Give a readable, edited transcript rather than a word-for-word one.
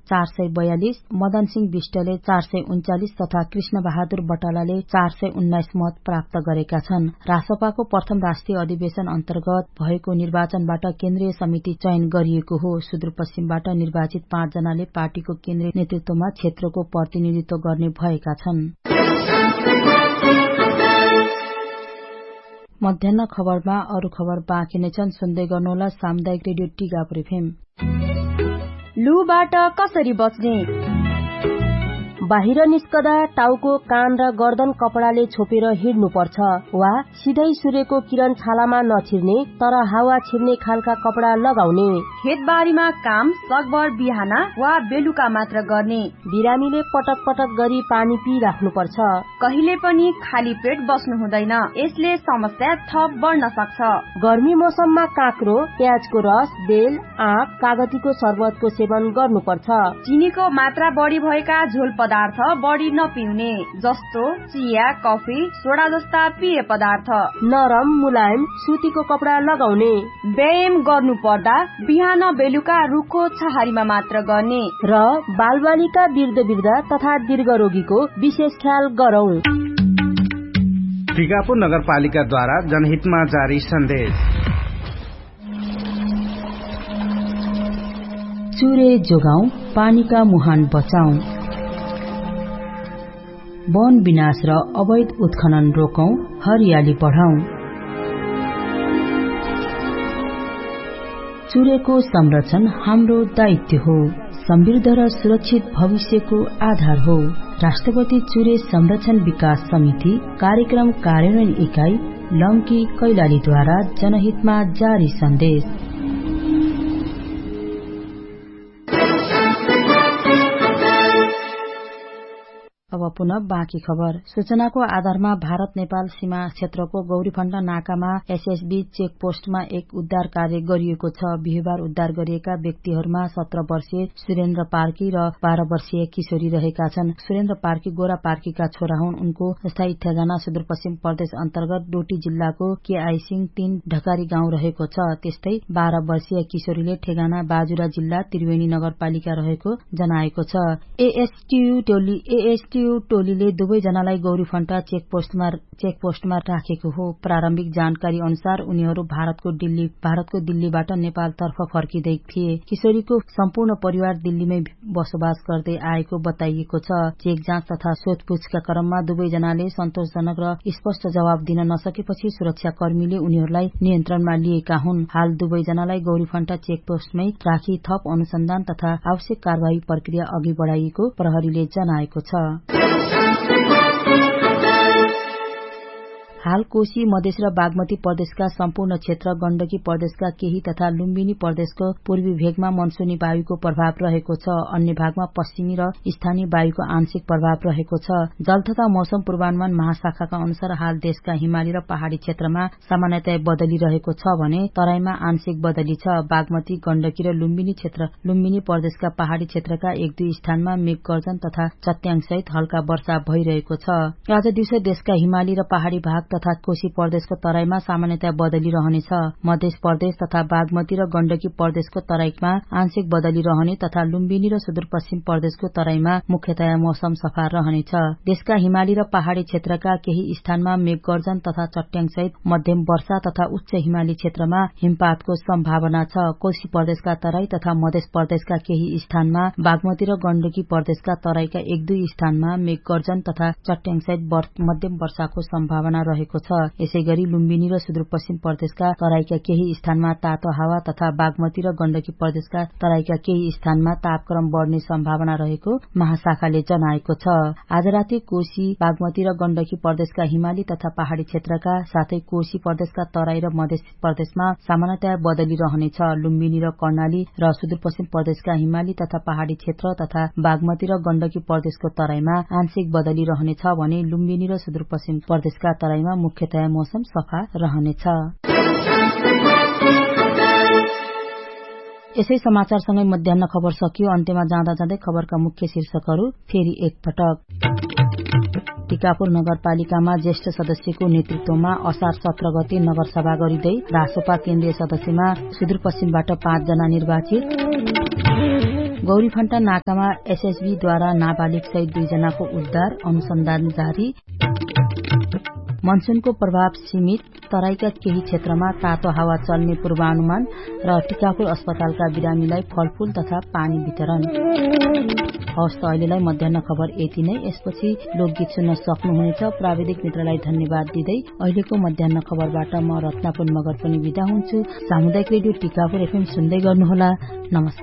442, मदन सिंह विष्टले 439 तथा कृष्ण बहादुर बटालाले 419 मत प्राप्त गरेका छन्। रासपाको प्रथम राष्ट्रिय अधिवेशन अन्तर्गत भएको निर्वाचनबाट केन्द्रीय समिति चयन गरिएको हो। सुदूरपश्चिमबाट निर्वाचित 5 जनाले पार्टीको केन्द्रीय नेतृत्वमा क्षेत्रको प्रतिनिधित्व गर्ने भएका छन्। मध्याह्न खबरमा अरू खबर बाँकी नै छन्, सुन्दै गर्नुहोला सामुदायिक रेडियो टिकापुर एफएम। लुबाट कसरी बच्ने? बाहिर निस्कदा टाउको, कान र गर्दन कपडाले छोपेर हिँड्नुपर्छ वा सिधै सूर्यको किरण छालामा नछिर्ने तर हावा छिर्ने खालका कपडा लगाउने। खेतबारीमा काम सकभर बिहान वा बेलुका मात्र गर्ने। बिरामीले पटक पटक गरी पानी पिइराख्नुपर्छ। कहिले पनि खाली पेट बस्नु हुँदैन, यसले समस्या थप बढ्न सक्छ। गर्मी मौसममा काँक्रो, प्याजको रस, बेल, आँप, कागतीको शरबतको सेवन गर्नुपर्छ। चिनीको मात्रा बढी भएका झोल पदार्थ बढी नपिउने, जस्तो चिया, कफी, सोडा जस्ता पेय पदार्थ। नरम मुलायम सुतीको कपडा लगाउने। व्यायाम गर्नु पर्दा बिहान बेलुका रुखो छहारीमा मात्र गर्ने र बालबालिका, वृद्ध तथा दीर्घ रोगीको विशेष ख्याल गरौं। टिकापुर नगरपालिकाद्वारा जनहितमा जारी सन्देश। चुरे जोगाउँ, पानीका मुहान बचाउँ। वन विनाश र अवैध उत्खनन रोकौं, हरियाली बढाउँ। चुरेको संरक्षण हाम्रो दायित्व हो, समृद्ध र सुरक्षित भविष्यको आधार हो। राष्ट्रपति चुरे संरक्षण विकास समिति कार्यक्रम कार्यान्वयन इकाई लम्की कैलालीद्वारा जनहितमा जारी सन्देश। अब पुनः बाँकी खबर। सूचनाको आधारमा भारत नेपाल सीमा क्षेत्रको गौरीफण्टा नाकामा एसएसबी चेकपोस्टमा एक उद्धार कार्य गरिएको छ। बिहिबार उद्धार गरिएका व्यक्तिहरूमा 17 वर्षीय सुरेन्द्र पार्की र 12 वर्षीय किशोरी रहेका छन्। सुरेन्द्र पार्की गोरा पार्कीका छोरा हुन्। उनको स्थायी ठेगाना सुदूरपश्चिम प्रदेश अन्तर्गत डोटी जिल्लाको केआईसिङ 3 ढकारी गाउँ रहेको छ। त्यस्तै 12 वर्षीय किशोरीले ठेगाना बाजुरा जिल्ला त्रिवेणी नगरपालिका रहेको जनाएको छ। एएसटीयू टोलीले दुवैजनालाई गौरीफण्टा चेकपोस्टमा राखेको हो। प्रारम्भिक जानकारी अनुसार उनीहरू भारतको दिल्लीबाट नेपालतर्फ फर्किँदै थिए। किशोरीको सम्पूर्ण परिवार दिल्लीमै बसोबास गर्दै आएको बताइएको छ। चेक जाँच तथा सोधपूछका क्रममा दुवैजनाले सन्तोषजनक र स्पष्ट जवाब दिन नसकेपछि सुरक्षाकर्मीले उनीहरूलाई नियन्त्रणमा लिएका हुन्। हाल दुवैजनालाई गौरीफण्टा चेकपोस्टमै राखी थप अनुसन्धान तथा आवश्यक कार्यवाही प्रक्रिया अघि बढाइएको प्रहरीले जनाएको छ। हाल कोशी, मधेस र बागमती प्रदेशका सम्पूर्ण क्षेत्र, गण्डकी प्रदेशका केही तथा लुम्बिनी प्रदेशको पूर्वी भेगमा मनसुनी वायुको प्रभाव रहेको छ। अन्य भागमा पश्चिमी र स्थानीय वायुको आंशिक प्रभाव रहेको छ। जल तथा मौसम पूर्वानुमान महाशाखाका अनुसार हाल देशका हिमाली र पहाड़ी क्षेत्रमा सामान्यतया बदली रहेको छ भने तराईमा आंशिक बदली छ। बागमती, गण्डकी र लुम्बिनी प्रदेशका पहाड़ी क्षेत्रका 1-2 स्थानमा मेघ गर्जन तथा चट्याङसहित हल्का वर्षा भइरहेको छ। आज दिउँसो देशका हिमाली र पहाड़ी भाग तथा कोशी प्रदेशको तराईमा सामान्यतया बदली रहनेछ। मध्य प्रदेश तथा बागमती र गण्डकी प्रदेशको तराईमा आंशिक बदली रहने तथा लुम्बिनी र सुदूरपश्चिम प्रदेशको तराईमा मुख्यतया मौसम सफा रहनेछ। देशका हिमाली र पहाड़ी क्षेत्रका केही स्थानमा मेघ गर्जन तथा चट्याङसहित मध्यम वर्षा तथा उच्च हिमाली क्षेत्रमा हिमपातको सम्भावना छ। कोशी प्रदेशका तराई तथा मध्य प्रदेशका केही स्थानमा, बागमती र गण्डकी प्रदेशका तराईका 1-2 स्थानमा मेघ गर्जन तथा चट्याङसहित मध्यम वर्षाको सम्भावना रहेको छ। यसैगरी लुम्बिनी र सुदूरपश्चिम प्रदेशका तराईका केही स्थानमा तातो हावा तथा बागमती र गण्डकी प्रदेशका तराईका केही स्थानमा तापक्रम बढ्ने सम्भावना रहेको महाशाखाले जनाएको छ। आज राति कोशी, बागमती र गण्डकी प्रदेशका हिमाली तथा पहाड़ी क्षेत्रका साथै कोशी प्रदेशका तराई र मध्य प्रदेशमा सामान्यतया बदली रहनेछ। लुम्बिनी र कर्णाली र सुदूरपश्चिम प्रदेशका हिमाली तथा पहाड़ी क्षेत्र तथा बागमती र गण्डकी प्रदेशको तराईमा आंशिक बदली रहनेछ भने लुम्बिनी र सुदूरपश्चिम प्रदेशका तराईमा मुख्यतया मौसम सफा रहनेछ। यसै समाचारसँगै मध्याह्न खबर सकियो। अन्त्यमा जाँदा जाँदै खबरका मुख्य शीर्षकहरू फेरि एकपटक। टिकापुर नगरपालिकामा ज्येष्ठ सदस्यको नेतृत्वमा असार 17 गते नगरसभा गरिँदै रासोपा केन्द्रीय सदस्यमा सुदूरपश्चिमबाट 5 जना निर्वाचित। गौरीफण्टा नाकामा एसएसबीद्वारा नाबालिग सहित 2 जनाको उद्धार, अनुसन्धान जारी। मनसूनको प्रभाव सीमित, तराईका केही क्षेत्रमा तातो हावा चल्ने पूर्वानुमान र टिकापुर अस्पतालका बिरामीलाई फलफूल तथा पानी वितरण। हवस् त अहिलेलाई मध्याह्न खबर यति नै। यसपछि लोकगीत सुन्न सक्नुहुनेछ। प्राविधिक मित्रलाई धन्यवाद दिँदै अहिलेको मध्याह्न खबरबाट म रत्नापुर मगर पनि बिदा हुन्छु। सामुदायिक रेडियो टिकापुर एफएम सुन्दै गर्नुहोला। नमस्कार।